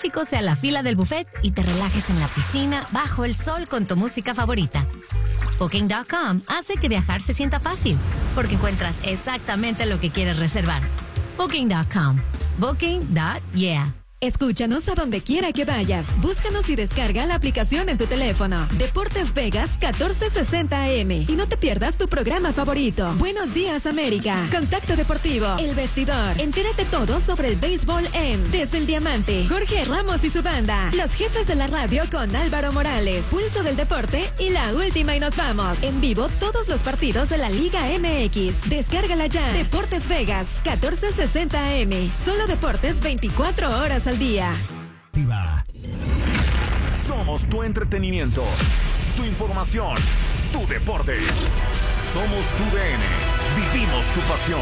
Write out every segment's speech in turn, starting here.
tráfico sea la fila del buffet y te relajes en la piscina bajo el sol con tu música favorita. Booking.com hace que viajar se sienta fácil, porque encuentras exactamente lo que quieres reservar. Booking.com. Booking.yeah. Escúchanos a donde quiera que vayas. Búscanos y descarga la aplicación en tu teléfono. Deportes Vegas 1460 AM. Y no te pierdas tu programa favorito. Buenos días, América. Contacto Deportivo. El Vestidor. Entérate todo sobre el béisbol en Desde el Diamante. Jorge Ramos y su banda. Los jefes de la radio con Álvaro Morales. Pulso del deporte y la última y nos vamos. En vivo todos los partidos de la Liga MX. Descárgala ya. Deportes Vegas 1460 AM. Solo deportes 24 horas al día. Somos tu entretenimiento, tu información, tu deporte. Somos tu DN. Vivimos tu pasión.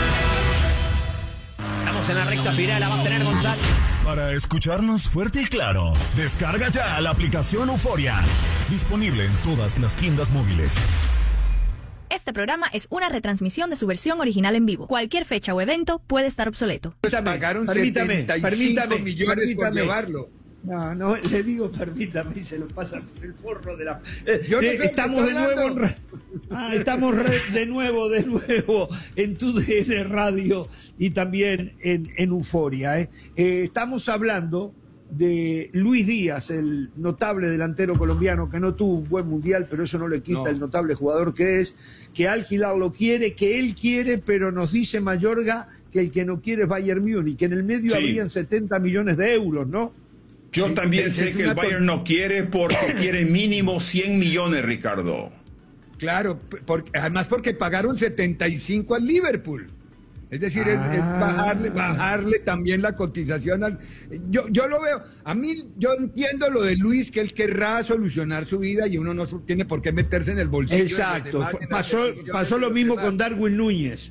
Estamos en la recta final, la va a tener González. Para escucharnos fuerte y claro, descarga ya la aplicación Euforia. Disponible en todas las tiendas móviles. Este programa es una retransmisión de su versión original en vivo. Cualquier fecha o evento puede estar obsoleto. Pagaron 75 millones por llevarlo. No, le digo permítame y se lo pasa por el forro de la... estamos de nuevo estamos de nuevo en tu DN Radio y también en Euforia. Estamos hablando de Luis Díaz, el notable delantero colombiano que no tuvo un buen mundial, pero eso no le quita el notable jugador que es, que Al Hilal lo quiere, que él quiere, pero nos dice Mayorga que el que no quiere es Bayern Múnich, que en el medio habrían 70 millones de euros, ¿no? Yo también sé que el Bayern no quiere porque quiere mínimo 100 millones, Ricardo. Claro, además porque pagaron 75 al Liverpool. Es decir, es bajarle también la cotización. Yo lo veo. A mí, yo entiendo lo de Luis, que él querrá solucionar su vida y uno no tiene por qué meterse en el bolsillo. Exacto. Pasó lo mismo con Darwin Núñez.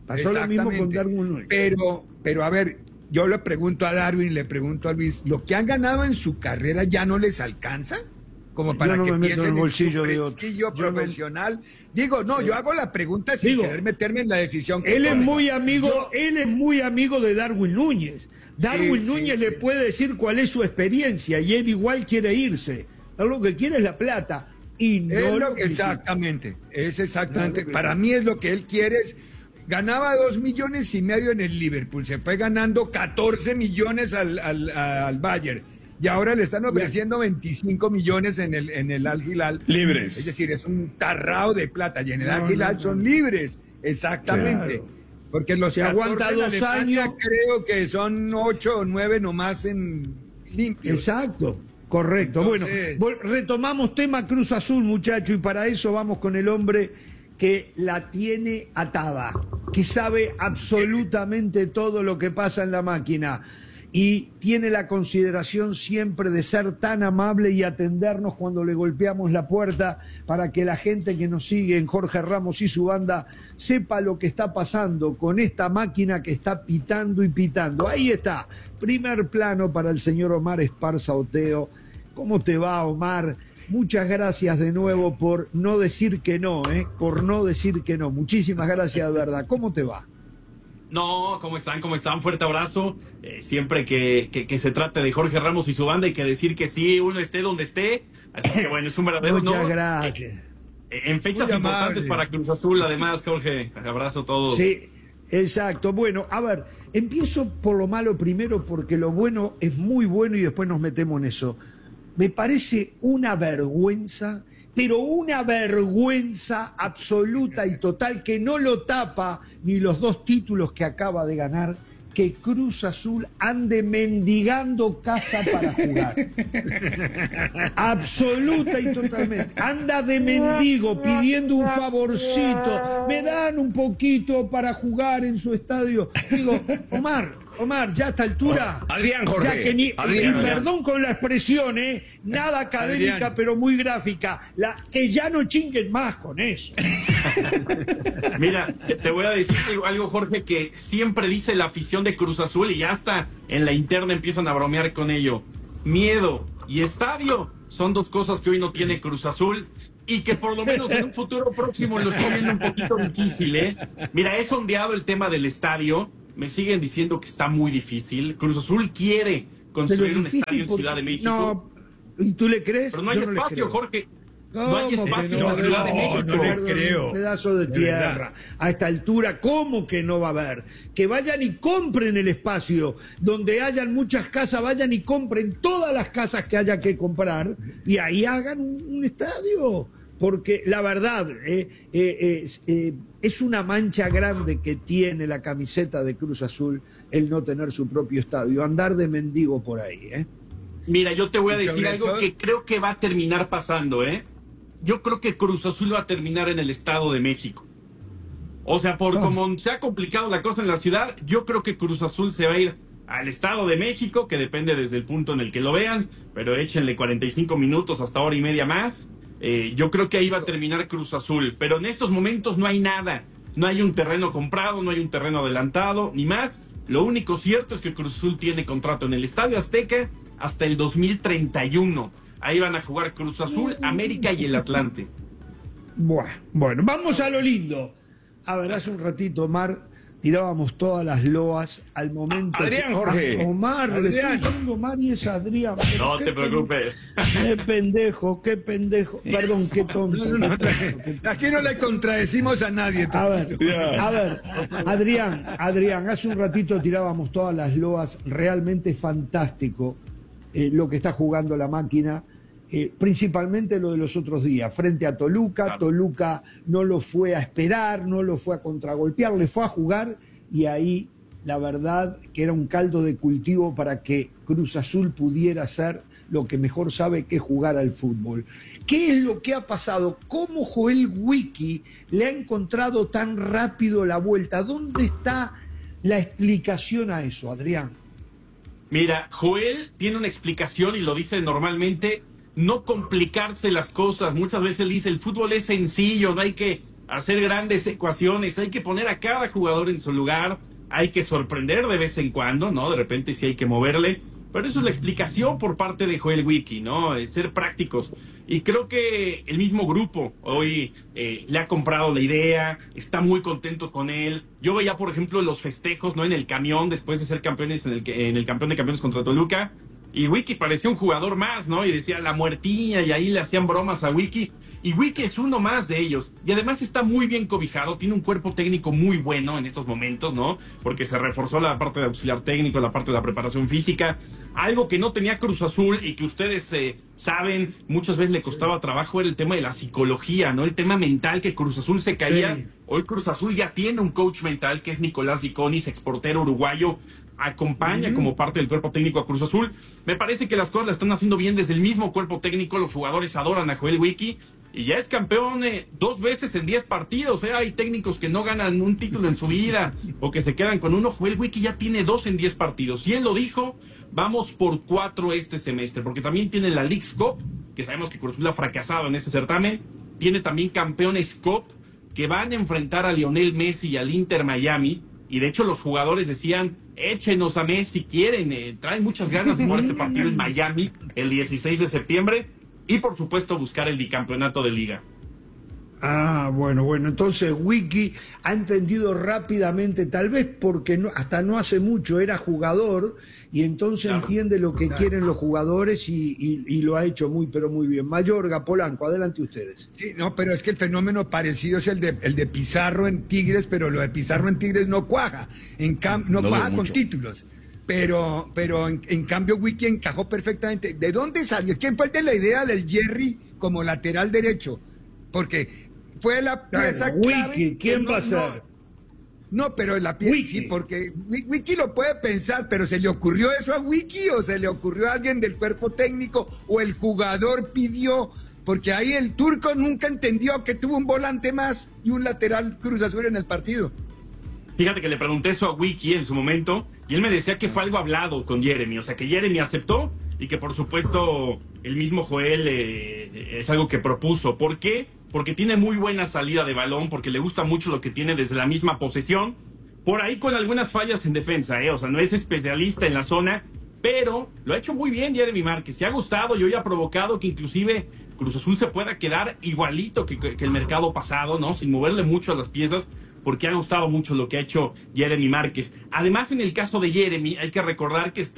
Pero a ver, yo le pregunto a Darwin, le pregunto a Luis, ¿lo que han ganado en su carrera ya no les alcanza? Como para que piensen en bolsillo su prestigio profesional. Yo hago la pregunta sin querer meterme en la decisión. Él es muy amigo de Darwin Núñez. Darwin Núñez le puede decir cuál es su experiencia y él igual quiere irse. Él lo que quiere es la plata. Y no exactamente. Para mí es lo que él quiere. Ganaba 2,5 millones en el Liverpool. Se fue ganando 14 millones al Bayern. Y ahora le están ofreciendo 25 millones en el Al Hilal. Libres. Es decir, es un tarrao de plata. Y en el Al Hilal son libres. Exactamente. Claro. Porque los que aguanta 2 años, creo que son 8 o 9 nomás en limpios. Exacto. Correcto. Entonces, bueno, retomamos tema Cruz Azul, muchacho, y para eso vamos con el hombre que la tiene atada, que sabe absolutamente todo lo que pasa en la máquina. Y tiene la consideración siempre de ser tan amable y atendernos cuando le golpeamos la puerta para que la gente que nos sigue en Jorge Ramos y su banda sepa lo que está pasando con esta máquina que está pitando y pitando. Ahí está, primer plano para el señor Omar Esparza Oteo. ¿Cómo te va, Omar? Muchas gracias de nuevo por no decir que no, por no decir que no. Muchísimas gracias, de verdad. ¿Cómo te va? No, ¿cómo están? ¿Cómo están? Fuerte abrazo. Siempre que se trate de Jorge Ramos y su banda hay que decir que sí, uno esté donde esté. Así que bueno, es un verdadero honor. Muchas gracias. En fechas importantes para Cruz Azul, además, Jorge. Abrazo a todos. Sí, exacto. Bueno, a ver, empiezo por lo malo primero porque lo bueno es muy bueno y después nos metemos en eso. Me parece una vergüenza, pero una vergüenza absoluta y total que no lo tapa ni los 2 títulos que acaba de ganar, que Cruz Azul ande mendigando casa para jugar. Absoluta y totalmente. Anda de mendigo pidiendo un favorcito. Me dan un poquito para jugar en su estadio. Digo, Omar, ya a esta altura. Adrián, Jorge. Ya que y perdón con la expresión, nada académica, Adrián, pero muy gráfica. Que ya no chinguen más con eso. Mira, te voy a decir algo, Jorge, que siempre dice la afición de Cruz Azul y ya hasta en la interna empiezan a bromear con ello. Miedo y estadio son 2 cosas que hoy no tiene Cruz Azul y que por lo menos en un futuro próximo lo estoy viendo un poquito difícil, Mira, he sondeado el tema del estadio. Me siguen diciendo que está muy difícil. Cruz Azul quiere construir un estadio en Ciudad de México. No, ¿y tú le crees? Pero no hay espacio, Jorge. No hay espacio en la Ciudad de México. No le creo. Un pedazo de tierra. A esta altura, ¿cómo que no va a haber? Que vayan y compren el espacio. Donde hayan muchas casas, vayan y compren todas las casas que haya que comprar y ahí hagan un estadio. Porque la verdad, es una mancha grande que tiene la camiseta de Cruz Azul el no tener su propio estadio. Andar de mendigo por ahí, Mira, yo te voy a decir algo que creo que va a terminar pasando, Yo creo que Cruz Azul va a terminar en el Estado de México. O sea, por como se ha complicado la cosa en la ciudad, yo creo que Cruz Azul se va a ir al Estado de México, que depende desde el punto en el que lo vean, pero échenle 45 minutos hasta hora y media más. Yo creo que ahí va a terminar Cruz Azul, pero en estos momentos no hay nada. No hay un terreno comprado, no hay un terreno adelantado, ni más. Lo único cierto es que Cruz Azul tiene contrato en el Estadio Azteca hasta el 2031. Ahí van a jugar Cruz Azul, América y el Atlante. Bueno, vamos a lo lindo. A ver, hace un ratito, Omar, tirábamos todas las loas al momento. Adrián, Jorge. Omar, Adrián. Le estoy diciendo Omar y es Adrián. No te preocupes. Qué pendejo. Perdón, qué tonto. Aquí no le contradecimos a nadie. A ver, Adrián, hace un ratito tirábamos todas las loas. Realmente fantástico lo que está jugando la máquina. Principalmente lo de los otros días, frente a Toluca. Claro. Toluca no lo fue a esperar, no lo fue a contragolpear, le fue a jugar y ahí la verdad que era un caldo de cultivo para que Cruz Azul pudiera hacer lo que mejor sabe, que es jugar al fútbol. ¿Qué es lo que ha pasado? ¿Cómo Joel Wiki le ha encontrado tan rápido la vuelta? ¿Dónde está la explicación a eso, Adrián? Mira, Joel tiene una explicación y lo dice normalmente: no complicarse las cosas. Muchas veces dice, el fútbol es sencillo, no hay que hacer grandes ecuaciones, hay que poner a cada jugador en su lugar, hay que sorprender de vez en cuando, ¿no? De repente sí hay que moverle, pero eso es la explicación por parte de Joel Wiki, ¿no? Ser prácticos. Y creo que el mismo grupo hoy le ha comprado la idea, está muy contento con él. Yo veía, por ejemplo, los festejos, ¿no? En el camión, después de ser campeones en el campeón de campeones contra Toluca. Y Wiki parecía un jugador más, ¿no? Y decía la muertilla, y ahí le hacían bromas a Wiki. Y Wiki es uno más de ellos. Y además está muy bien cobijado, tiene un cuerpo técnico muy bueno en estos momentos, ¿no? Porque se reforzó la parte de auxiliar técnico, la parte de la preparación física. Algo que no tenía Cruz Azul y que ustedes saben, muchas veces le costaba trabajo, era el tema de la psicología, ¿no? El tema mental, que Cruz Azul se caía. Sí. Hoy Cruz Azul ya tiene un coach mental, que es Nicolás Viconis, exportero uruguayo. Acompaña como parte del cuerpo técnico a Cruz Azul. Me parece que las cosas las están haciendo bien desde el mismo cuerpo técnico. Los jugadores adoran a Joel Wiki y ya es campeón 2 veces en 10 partidos. Hay técnicos que no ganan un título en su vida o que se quedan con uno. Joel Wiki ya tiene 2 en 10 partidos y él lo dijo, vamos por 4 este semestre, porque también tiene la Leagues Cup, que sabemos que Cruz Azul ha fracasado en este certamen. Tiene también Campeones Cup, que van a enfrentar a Lionel Messi y al Inter Miami. Y de hecho los jugadores decían, échenos a Messi, quieren, traen muchas ganas de jugar este partido en Miami el 16 de septiembre y por supuesto buscar el bicampeonato de liga. Bueno, entonces Wiki ha entendido rápidamente, tal vez porque hasta no hace mucho era jugador y entonces entiende lo que quieren los jugadores y lo ha hecho muy, pero muy bien. Mayorga, Polanco, adelante ustedes. Sí, no, pero es que el fenómeno parecido es el de Pizarro en Tigres, pero lo de Pizarro en Tigres no cuaja, no cuaja con títulos. Pero en cambio Wiki encajó perfectamente. ¿De dónde salió? ¿Quién fue el de la idea del Jerry como lateral derecho? Porque fue la pieza clave. Wiki, ¿quién va a ser? No, pero la pieza sí, porque Wiki lo puede pensar, pero ¿se le ocurrió eso a Wiki o se le ocurrió a alguien del cuerpo técnico o el jugador pidió? Porque ahí el turco nunca entendió que tuvo un volante más y un lateral Cruz Azul en el partido. Fíjate que le pregunté eso a Wiki en su momento y él me decía que fue algo hablado con Jeremy, o sea que Jeremy aceptó y que por supuesto el mismo Joel es algo que propuso. ¿Por qué? Porque tiene muy buena salida de balón, porque le gusta mucho lo que tiene desde la misma posesión, por ahí con algunas fallas en defensa, o sea, no es especialista en la zona, pero lo ha hecho muy bien Jeremy Márquez, se ha gustado y hoy ha provocado que inclusive Cruz Azul se pueda quedar igualito que el mercado pasado, ¿no? Sin moverle mucho a las piezas, porque ha gustado mucho lo que ha hecho Jeremy Márquez. Además, en el caso de Jeremy, hay que recordar que está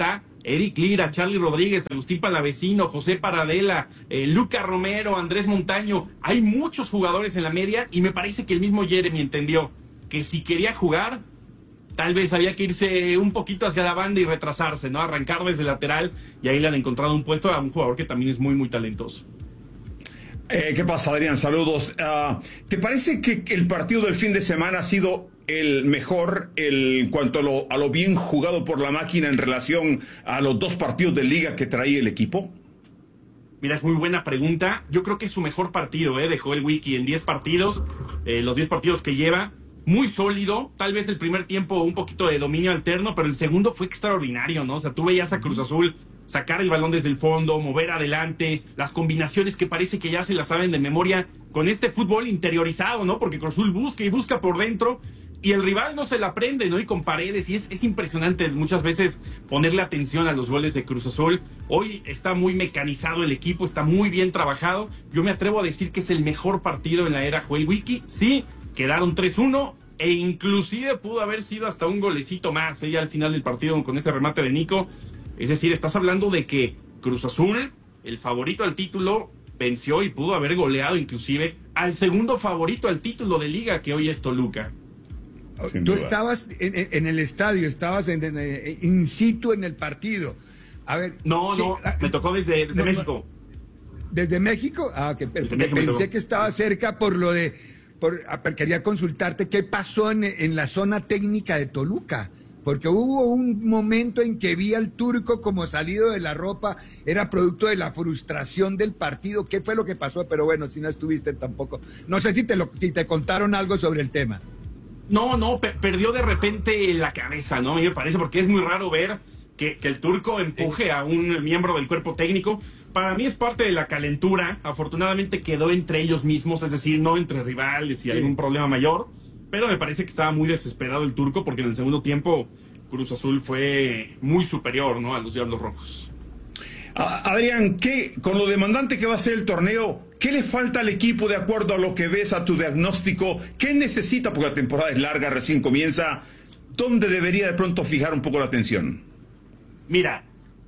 Eric Lira, Charlie Rodríguez, Agustín Palavecino, José Paradela, Luca Romero, Andrés Montaño. Hay muchos jugadores en la media y me parece que el mismo Jeremy entendió que si quería jugar, tal vez había que irse un poquito hacia la banda y retrasarse, ¿no? Arrancar desde lateral, y ahí le han encontrado un puesto a un jugador que también es muy, muy talentoso. ¿Qué pasa, Adrián? Saludos. ¿Te parece que el partido del fin de semana ha sido el mejor en cuanto a lo bien jugado por la máquina en relación a los 2 partidos de liga que traía el equipo? Mira, es muy buena pregunta. Yo creo que es su mejor partido, de Joel Wiki en 10 partidos. Los 10 partidos que lleva, muy sólido. Tal vez el primer tiempo un poquito de dominio alterno, pero el segundo fue extraordinario, ¿no? O sea, tú veías a Cruz Azul sacar el balón desde el fondo, mover adelante, las combinaciones que parece que ya se las saben de memoria, con este fútbol interiorizado, ¿no? Porque Cruz Azul busca y busca por dentro, y el rival no se la prende, ¿no? Y con Paredes, y es impresionante muchas veces ponerle atención a los goles de Cruz Azul. Hoy está muy mecanizado el equipo, está muy bien trabajado. Yo me atrevo a decir que es el mejor partido en la era Joel Wiki. Sí, quedaron 3-1, e inclusive pudo haber sido hasta un golecito más, ya al final del partido con ese remate de Nico. Es decir, estás hablando de que Cruz Azul, el favorito al título, venció y pudo haber goleado inclusive al segundo favorito al título de liga, que hoy es Toluca. Tú estabas en el estadio, estabas in situ en el partido. A ver, no, me tocó desde México. ¿Desde México? Que pensé que estaba cerca quería consultarte qué pasó en la zona técnica de Toluca. Porque hubo un momento en que vi al Turco como salido de la ropa, era producto de la frustración del partido. ¿Qué fue lo que pasó? Pero bueno, si no estuviste tampoco. No sé si te contaron algo sobre el tema. No, perdió de repente la cabeza, ¿no? A mí me parece, porque es muy raro ver que el Turco empuje a un miembro del cuerpo técnico. Para mí es parte de la calentura. Afortunadamente quedó entre ellos mismos, es decir, no entre rivales y algún problema mayor. Pero me parece que estaba muy desesperado el Turco, porque en el segundo tiempo Cruz Azul fue muy superior, ¿no?, a los Diablos Rojos. Adrián, con lo demandante que va a ser el torneo, ¿qué le falta al equipo de acuerdo a lo que ves, a tu diagnóstico? ¿Qué necesita? Porque la temporada es larga, recién comienza. ¿Dónde debería de pronto fijar un poco la atención? Mira,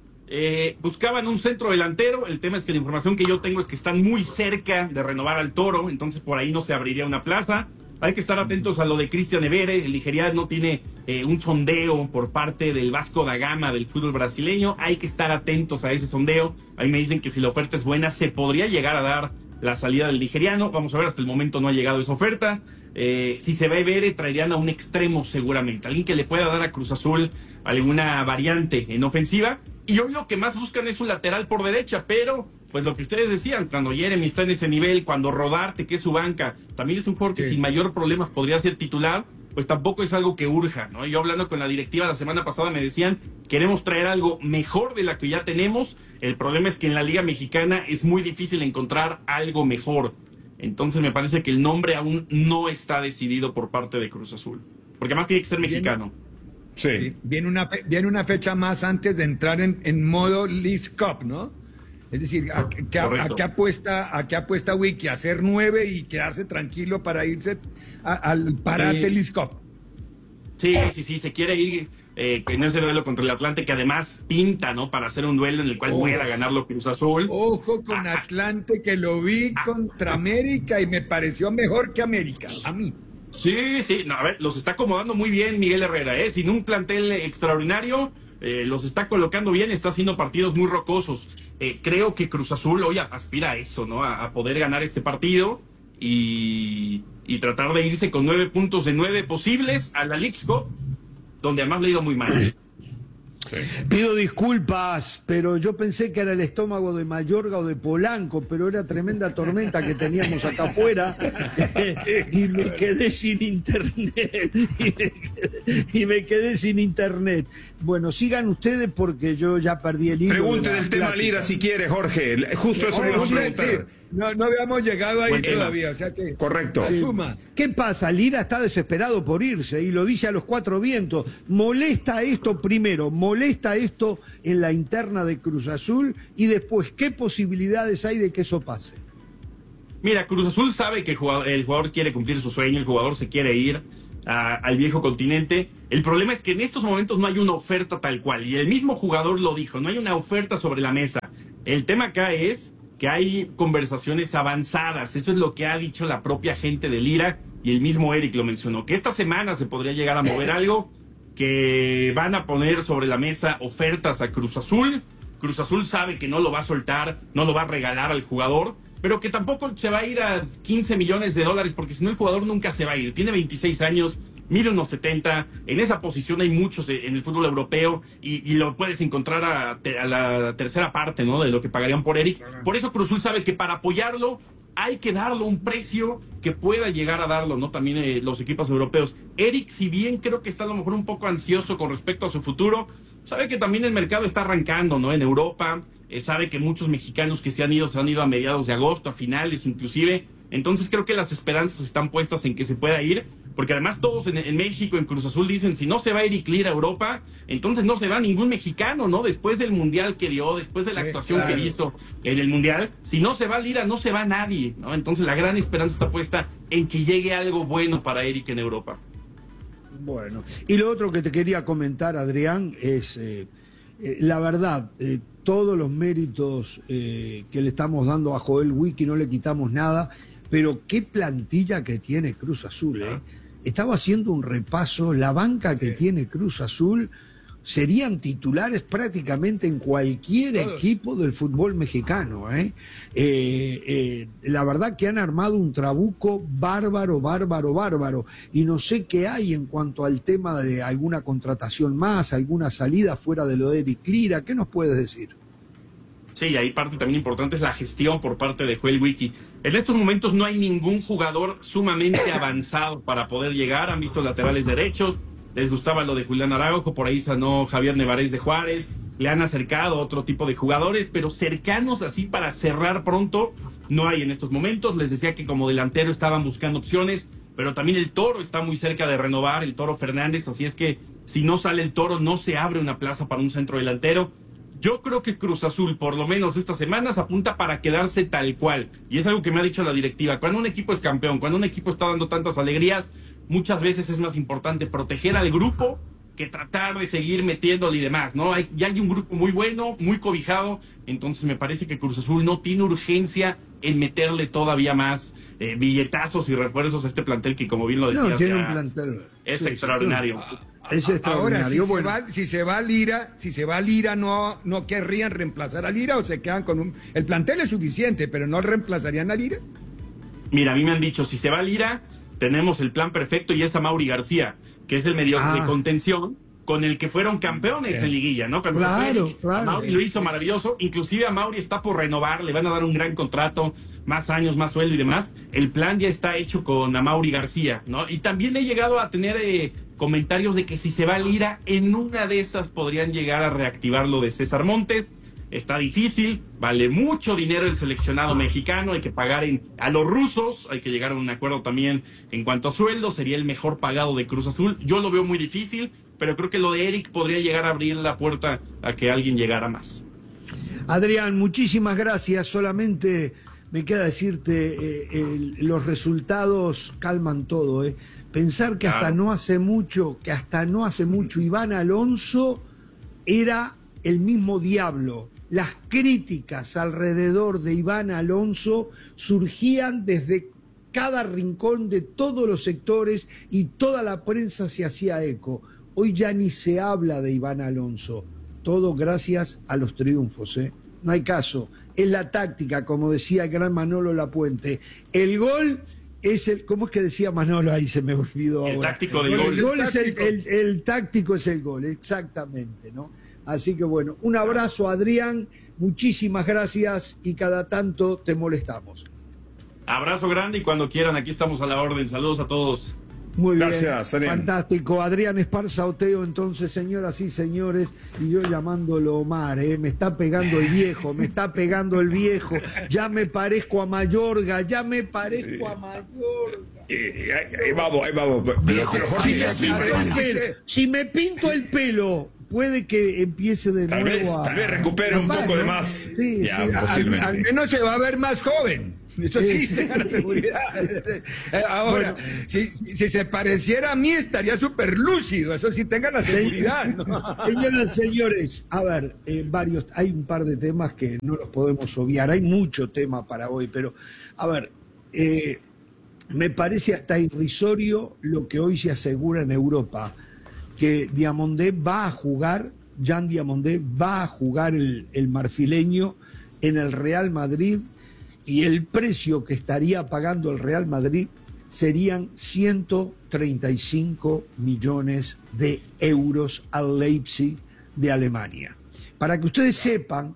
buscaban un centro delantero. El tema es que la información que yo tengo es que están muy cerca de renovar al Toro, entonces por ahí no se abriría una plaza. Hay que estar atentos a lo de Cristian Evere. El nigeriano tiene un sondeo por parte del Vasco da Gama del fútbol brasileño. Hay que estar atentos a ese sondeo. Ahí me dicen que si la oferta es buena, se podría llegar a dar la salida del nigeriano. Vamos a ver, hasta el momento no ha llegado esa oferta. Si se va Evere, traerían a un extremo seguramente. Alguien que le pueda dar a Cruz Azul alguna variante en ofensiva. Y hoy lo que más buscan es un lateral por derecha, pero pues lo que ustedes decían, cuando Jeremy está en ese nivel, cuando Rodarte, que es su banca, también es un jugador que sin mayor problemas podría ser titular, pues tampoco es algo que urja, ¿no? Yo hablando con la directiva la semana pasada me decían, queremos traer algo mejor de la que ya tenemos. El problema es que en la Liga Mexicana es muy difícil encontrar algo mejor. Entonces me parece que el nombre aún no está decidido por parte de Cruz Azul, porque además tiene que ser mexicano. Sí. Viene una fecha más antes de entrar en modo League Cup, ¿no? Es decir, ¿a qué apuesta Wiki? ¿A hacer 9 y quedarse tranquilo para irse al parate League Cup? Sí, se quiere ir en ese duelo contra el Atlante, que además pinta, ¿no?, para hacer un duelo en el cual pueda ganarlo Cruz Azul. Ojo con Atlante, que lo vi contra América y me pareció mejor que América, a mí. Sí, no, a ver, los está acomodando muy bien Miguel Herrera, sin un plantel extraordinario, los está colocando bien, está haciendo partidos muy rocosos. Creo que Cruz Azul hoy aspira a eso, ¿no?, a poder ganar este partido y tratar de irse con 9 puntos de 9 posibles a la League Cup, donde además le ha ido muy mal. Sí. Pido disculpas, pero yo pensé que era el estómago de Mayorga o de Polanco, pero era tremenda tormenta que teníamos acá afuera y me quedé sin internet. Y me quedé sin internet. Bueno, sigan ustedes porque yo ya perdí el hilo. Pregunte del tema Lira si quiere, Jorge. Justo eso le vamos a preguntar. No habíamos llegado ahí todavía, o sea que... Correcto. Asuma. ¿Qué pasa? Lira está desesperado por irse y lo dice a los 4 vientos. ¿Molesta esto primero? ¿Molesta esto en la interna de Cruz Azul? Y después, ¿qué posibilidades hay de que eso pase? Mira, Cruz Azul sabe que el jugador quiere cumplir su sueño, el jugador se quiere ir. al viejo continente. El problema es que en estos momentos no hay una oferta tal cual, y el mismo jugador lo dijo, no hay una oferta sobre la mesa. El tema acá es que hay conversaciones avanzadas, eso es lo que ha dicho la propia gente de Lira, y el mismo Eric lo mencionó, que esta semana se podría llegar a mover algo, que van a poner sobre la mesa ofertas a Cruz Azul. Cruz Azul sabe que no lo va a soltar, no lo va a regalar al jugador, pero que tampoco se va a ir a 15 millones de dólares, porque si no el jugador nunca se va a ir. Tiene 26 años, mide unos 70, en esa posición hay muchos en el fútbol europeo, y lo puedes encontrar a la tercera parte, ¿no?, de lo que pagarían por Eric. Por eso Cruz Azul sabe que para apoyarlo hay que darle un precio que pueda llegar a darlo, ¿no?, también los equipos europeos. Eric, si bien creo que está a lo mejor un poco ansioso con respecto a su futuro, sabe que también el mercado está arrancando, ¿no?, en Europa. Sabe que muchos mexicanos que se han ido a mediados de agosto, a finales inclusive. Entonces creo que las esperanzas están puestas en que se pueda ir, porque además todos en México, en Cruz Azul, dicen, si no se va Eric Lira a Europa, entonces no se va ningún mexicano, ¿no? Después del Mundial que dio, después de la actuación que hizo en el Mundial, si no se va Lira, no se va nadie, ¿no? Entonces la gran esperanza está puesta en que llegue algo bueno para Eric en Europa. Bueno, y lo otro que te quería comentar, Adrián, es la verdad, todos los méritos que le estamos dando a Joel Wiki, no le quitamos nada, pero qué plantilla que tiene Cruz Azul, ¿eh? Estaba haciendo un repaso, la banca que tiene Cruz Azul serían titulares prácticamente en cualquier equipo del fútbol mexicano, ¿eh? La verdad que han armado un trabuco bárbaro, y no sé qué hay en cuanto al tema de alguna contratación más, alguna salida fuera de lo de Eric Lira. ¿Qué nos puedes decir? Sí, ahí parte también importante es la gestión por parte de Joel Wiki. En estos momentos no hay ningún jugador sumamente avanzado para poder llegar. Han visto laterales derechos, les gustaba lo de Julián Araujo, por ahí sanó Javier Nevarez de Juárez, le han acercado otro tipo de jugadores, pero cercanos así para cerrar pronto no hay en estos momentos. Les decía que como delantero estaban buscando opciones, pero también el Toro está muy cerca de renovar, el Toro Fernández, así es que si no sale el Toro no se abre una plaza para un centro delantero. Yo creo que Cruz Azul, por lo menos estas semanas, apunta para quedarse tal cual. Y es algo que me ha dicho la directiva. Cuando un equipo es campeón, cuando un equipo está dando tantas alegrías, muchas veces es más importante proteger al grupo que tratar de seguir metiéndole y demás, ¿no? Ya hay un grupo muy bueno, muy cobijado, entonces me parece que Cruz Azul no tiene urgencia en meterle todavía más billetazos y refuerzos a este plantel que, como bien lo decías, no, tiene un plantel. Es extraordinario. Es extraordinario. Ahora, si se va Lira, no querrían reemplazar a Lira, o se quedan con el plantel es suficiente, pero no reemplazarían a Lira. Mira, a mí me han dicho, si se va Lira, tenemos el plan perfecto y es a Mauri García, que es el medio de contención con el que fueron campeones en liguilla, ¿no? Cuando se fue, a Mauri lo hizo maravilloso, inclusive a Mauri está por renovar, le van a dar un gran contrato, más años, más sueldo y demás. El plan ya está hecho con Mauri García, ¿no? Y también he llegado a tener comentarios de que si se va Lira, en una de esas podrían llegar a reactivar lo de César Montes. Está difícil, vale mucho dinero el seleccionado mexicano, hay que pagar a los rusos, hay que llegar a un acuerdo también en cuanto a sueldo, sería el mejor pagado de Cruz Azul. Yo lo veo muy difícil, pero creo que lo de Eric podría llegar a abrir la puerta a que alguien llegara más. Adrián, muchísimas gracias, solamente me queda decirte, los resultados calman todo, ¿eh? Pensar que hasta no hace mucho, Iván Alonso era el mismo diablo. Las críticas alrededor de Iván Alonso surgían desde cada rincón de todos los sectores y toda la prensa se hacía eco. Hoy ya ni se habla de Iván Alonso, todo gracias a los triunfos, ¿eh? No hay caso, es la táctica, como decía el gran Manolo Lapuente. El gol es el, ¿cómo es que decía Manolo? Ahí se me olvidó ahora. El táctico del gol. El gol es el táctico es el gol, exactamente, ¿no? Así que bueno, un abrazo, Adrián, muchísimas gracias y cada tanto te molestamos. Abrazo grande y cuando quieran, aquí estamos a la orden. Saludos a todos. Muy bien, gracias, Adrián. Fantástico. Adrián Esparza Oteo, entonces, señoras y señores, y yo llamándolo Omar, me está pegando el viejo, ya me parezco a Mayorga, Vamos. Si me pinto el pelo, puede que empiece de nuevo tal vez recupere un poco de más. Al menos se va a ver más joven. Eso sí, tenga la seguridad. Ahora, bueno, si se pareciera a mí, estaría súper lúcido. Eso sí, tenga la seguridad. ¿No? Señoras, señores, a ver, hay un par de temas que no los podemos obviar. Hay mucho tema para hoy, pero, a ver, me parece hasta irrisorio lo que hoy se asegura en Europa, que Diamondé va a jugar, Jean Diamondé va a jugar el marfileño en el Real Madrid, y el precio que estaría pagando el Real Madrid serían 135 millones de euros al Leipzig de Alemania. Para que ustedes sepan,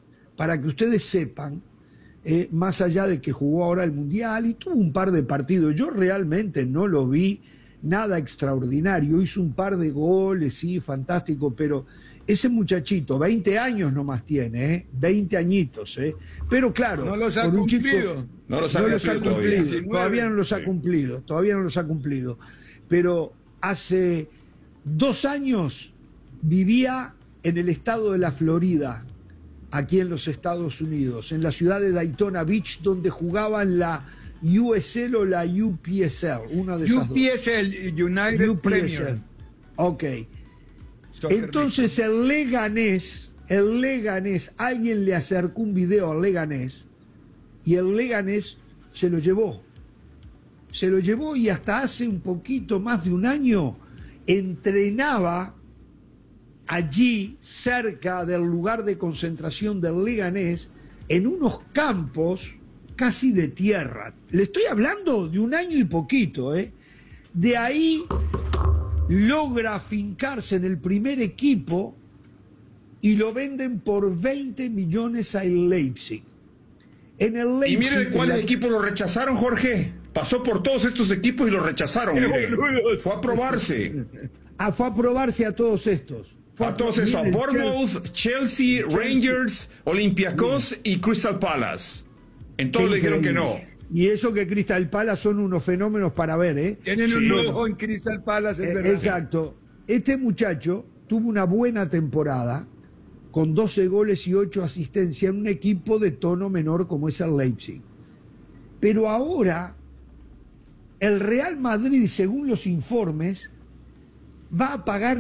más allá de que jugó ahora el Mundial y tuvo un par de partidos, yo realmente no lo vi nada extraordinario, hizo un par de goles, sí, fantástico, pero ese muchachito, 20 años nomás tiene, 20 añitos, pero claro, no los ha cumplido. No los ha cumplido, todavía no los ha cumplido, pero hace 2 años vivía en el estado de la Florida, aquí en los Estados Unidos, en la ciudad de Daytona Beach, donde jugaban la USL o la UPSL, una de esas UPSL, United Premier. Ok. Entonces el Leganés, alguien le acercó un video al Leganés y el Leganés se lo llevó y hasta hace un poquito más de un año entrenaba allí cerca del lugar de concentración del Leganés en unos campos casi de tierra. Le estoy hablando de un año y poquito, De ahí logra afincarse en el primer equipo y lo venden por 20 millones al Leipzig. En el Leipzig, y mire cuáles equipos lo rechazaron, Jorge. Pasó por todos estos equipos y lo rechazaron. Fue a probarse. Fue a probarse a todos estos. A Bournemouth, Chelsea, Rangers, Olympiacos y Crystal Palace. En todos le dijeron que no. Y eso que Crystal Palace son unos fenómenos para ver, Tienen un ojo en Crystal Palace, es verdad. Exacto. Este muchacho tuvo una buena temporada, con 12 goles y 8 asistencias en un equipo de tono menor como es el Leipzig. Pero ahora, el Real Madrid, según los informes, va a pagar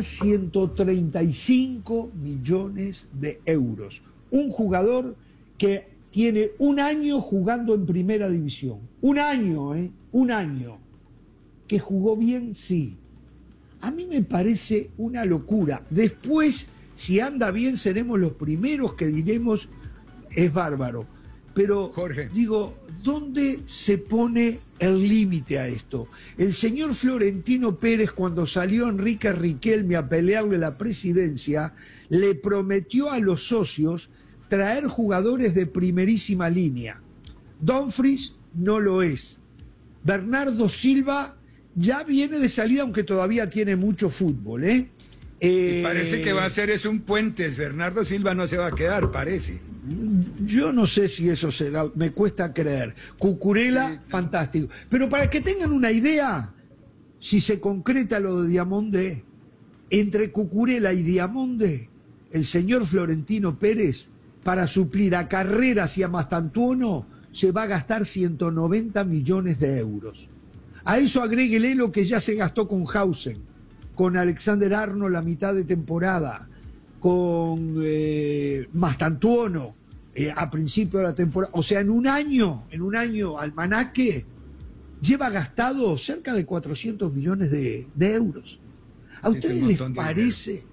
135 millones de euros. Un jugador que tiene un año jugando en primera división. Un año, un año. ¿Que jugó bien? Sí. A mí me parece una locura. Después, si anda bien, seremos los primeros que diremos es bárbaro. Pero, Jorge, digo, ¿dónde se pone el límite a esto? El señor Florentino Pérez, cuando salió Enrique Riquelme a pelearle la presidencia, le prometió a los socios traer jugadores de primerísima línea. Dumfries no lo es. Bernardo Silva ya viene de salida, aunque todavía tiene mucho fútbol, Y parece que va a ser un Puentes. Bernardo Silva no se va a quedar, parece. Yo no sé si eso será, me cuesta creer. Cucurella, sí, fantástico. Pero para que tengan una idea, si se concreta lo de Diamondé, entre Cucurella y Diamondé, el señor Florentino Pérez, para suplir a Carreras y a Mastantuono, se va a gastar 190 millones de euros. A eso agréguele lo que ya se gastó con Hausen, con Alexander Arnold la mitad de temporada, con Mastantuono a principio de la temporada. O sea, en un año, Almanaque lleva gastado cerca de 400 millones de euros. ¿A ustedes les parece?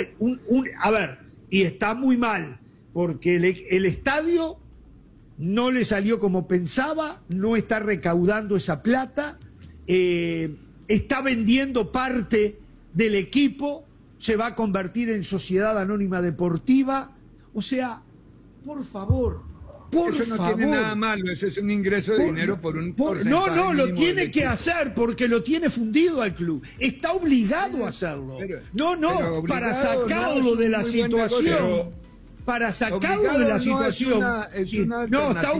A ver, y está muy mal, porque el estadio no le salió como pensaba, no está recaudando esa plata, está vendiendo parte del equipo, se va a convertir en sociedad anónima deportiva. O sea, por favor, eso no tiene nada malo, eso es un ingreso de dinero por un porcentaje. No, lo tiene que hacer porque lo tiene fundido al club. Está obligado a hacerlo. Pero para sacarlo de la situación. Para sacarlo de la situación. No, está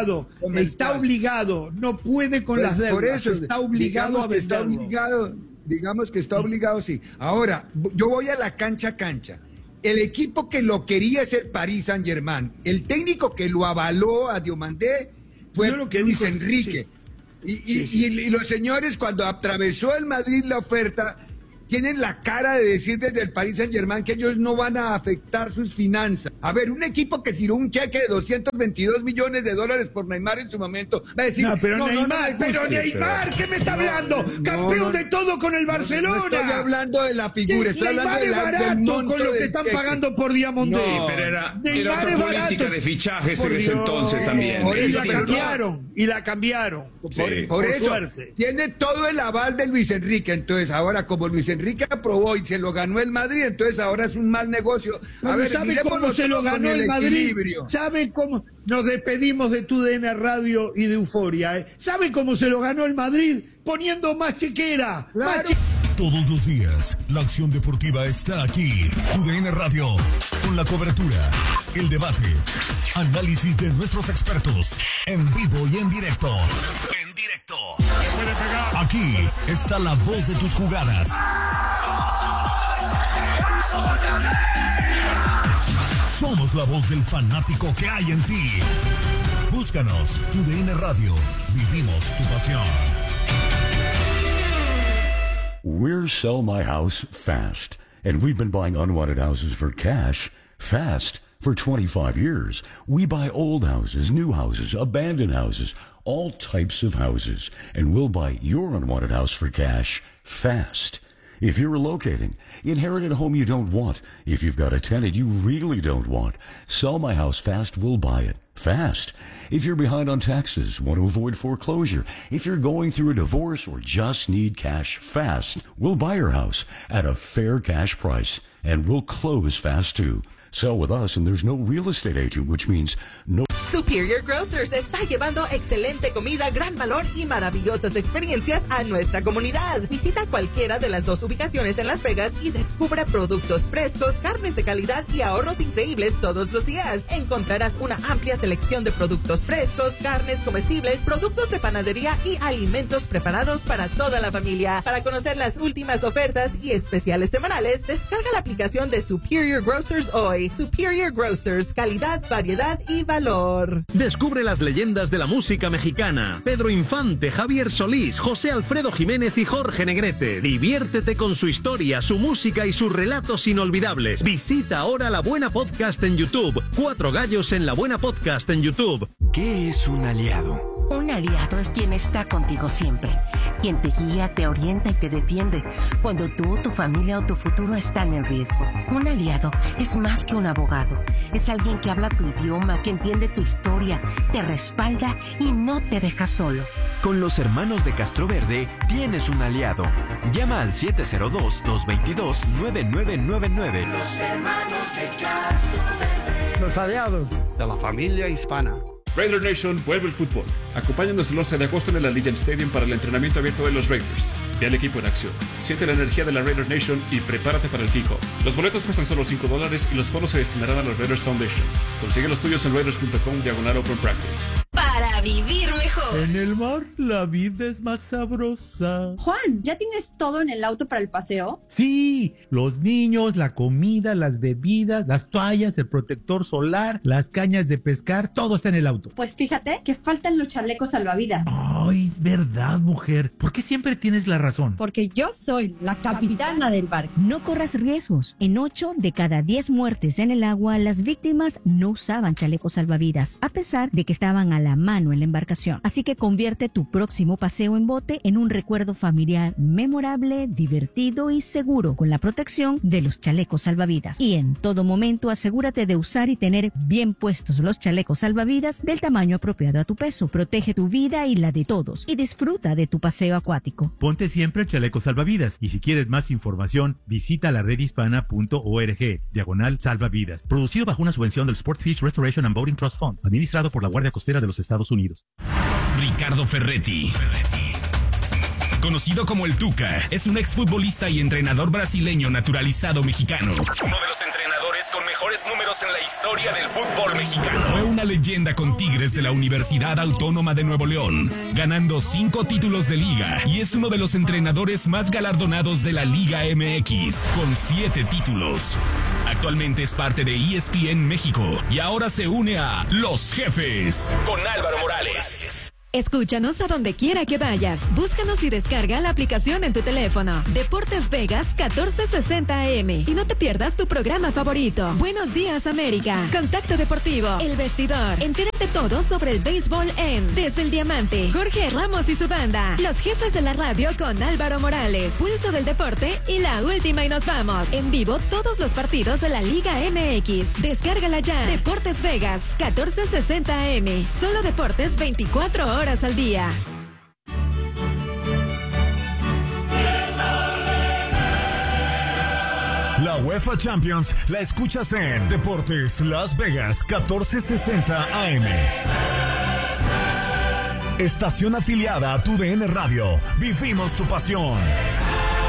obligado. No puede con las deudas. Por eso está obligado a venderlo. Digamos que está obligado, sí. Ahora, yo voy a la cancha. El equipo que lo quería es el Paris Saint-Germain. El técnico que lo avaló a Diomandé fue Luis Enrique. Y los señores, cuando atravesó el Madrid la oferta, tienen la cara de decir desde el Paris Saint-Germain que ellos no van a afectar sus finanzas. A ver, un equipo que tiró un cheque de $222 millones por Neymar en su momento va a decir... Neymar, ¿qué me está hablando? Campeón de todo con el Barcelona. No estoy hablando de la figura, estoy hablando del monto con lo que están pagando por Diamondé. Sí, pero era otra política de fichajes en ese entonces también. Y la cambiaron. Por eso, suerte. Tiene todo el aval de Luis Enrique. Entonces, ahora, como Luis Enrique aprobó y se lo ganó el Madrid, entonces ahora es un mal negocio. ¿Sabe cómo se lo ganó el Madrid? ¿Sabe cómo? Nos despedimos de TUDN Radio y de Euforia. ¿Sabe cómo se lo ganó el Madrid? Poniendo más chequera. Claro. Todos los días, la acción deportiva está aquí. TUDN Radio, con la cobertura, el debate, análisis de nuestros expertos, en vivo y en directo. Aquí está la voz de tus jugadas. Somos la voz del fanático que hay en ti. Búscanos, TUDN Radio. Vivimos tu pasión. We're Sell My House Fast, and we've been buying unwanted houses for cash fast for 25 years. We buy old houses, new houses, abandoned houses, all types of houses, and we'll buy your unwanted house for cash fast. If you're relocating, inherit a home you don't want. If you've got a tenant you really don't want, Sell My House Fast will buy it fast. If you're behind on taxes, want to avoid foreclosure, if you're going through a divorce or just need cash fast, we'll buy your house at a fair cash price, and we'll close fast too. Sell with us and there's no real estate agent, which means no... Superior Grocers está llevando excelente comida, gran valor y maravillosas experiencias a nuestra comunidad. Visita cualquiera de las 2 ubicaciones en Las Vegas y descubre productos frescos, carnes de calidad y ahorros increíbles todos los días. Encontrarás una amplia selección de productos frescos, carnes comestibles, productos de panadería y alimentos preparados para toda la familia. Para conocer las últimas ofertas y especiales semanales, descarga la aplicación de Superior Grocers hoy. Superior Grocers, calidad, variedad y valor. Descubre las leyendas de la música mexicana. Pedro Infante, Javier Solís, José Alfredo Jiménez y Jorge Negrete. Diviértete con su historia, su música y sus relatos inolvidables. Visita ahora La Buena Podcast en YouTube. 4 gallos en La Buena Podcast en YouTube. ¿Qué es un aliado? Un aliado es quien está contigo siempre, quien te guía, te orienta y te defiende cuando tú, tu familia o tu futuro están en riesgo. Un aliado es más que un abogado, es alguien que habla tu idioma, que entiende tu historia, te respalda y no te deja solo. Con los hermanos de Castroverde tienes un aliado. Llama al 702-222-9999. Los hermanos de Castroverde. Los aliados de la familia hispana. Raider Nation vuelve el fútbol. Acompáñanos el 11 de agosto en el Allegiant Stadium para el entrenamiento abierto de los Raiders. Ve al equipo en acción. Siente la energía de la Raider Nation y prepárate para el kickoff. Los boletos cuestan solo $5 y los fondos se destinarán a los Raiders Foundation. Consigue los tuyos en raiders.com/open practice. Para vivir mejor. En el mar, la vida es más sabrosa. Juan, ¿ya tienes todo en el auto para el paseo? Sí, los niños, la comida, las bebidas, las toallas, el protector solar, las cañas de pescar, todo está en el auto. Pues fíjate que faltan los chalecos salvavidas. Ay, es verdad, mujer. ¿Por qué siempre tienes la razón? Porque yo soy la capitana del barco. No corras riesgos. En 8 de cada 10 muertes en el agua, las víctimas no usaban chalecos salvavidas, a pesar de que estaban a la mano en la embarcación. Así que convierte tu próximo paseo en bote en un recuerdo familiar memorable, divertido y seguro, con la protección de los chalecos salvavidas. Y en todo momento asegúrate de usar y tener bien puestos los chalecos salvavidas del tamaño apropiado a tu peso. Protege tu vida y la de todos y disfruta de tu paseo acuático. Ponte siempre el chaleco salvavidas, y si quieres más información, visita la redhispana.org/salvavidas. Producido bajo una subvención del Sportfish Restoration and Boating Trust Fund, administrado por la Guardia Costera de los Estados Unidos. Ricardo Ferretti. Conocido como el Tuca, es un exfutbolista y entrenador brasileño naturalizado mexicano. Uno de los entrenadores con mejores números en la historia del fútbol mexicano. Fue una leyenda con Tigres de la Universidad Autónoma de Nuevo León, ganando 5 títulos de liga, y es uno de los entrenadores más galardonados de la Liga MX, con 7 títulos. Actualmente es parte de ESPN México y ahora se une a Los Jefes con Álvaro Morales. Escúchanos a donde quiera que vayas. Búscanos y descarga la aplicación en tu teléfono. Deportes Vegas 1460 AM. Y no te pierdas tu programa favorito. Buenos Días América. Contacto Deportivo. El Vestidor. Entérate todo sobre el béisbol en Desde el Diamante. Jorge Ramos y su banda. Los Jefes de la Radio con Álvaro Morales. Pulso del Deporte y La Última y nos vamos. En vivo todos los partidos de la Liga MX. Descárgala ya. Deportes Vegas 1460 AM. Solo deportes 24 horas al día. La UEFA Champions la escuchas en Deportes Las Vegas 1460 AM. Estación afiliada a tu DN Radio. Vivimos tu pasión.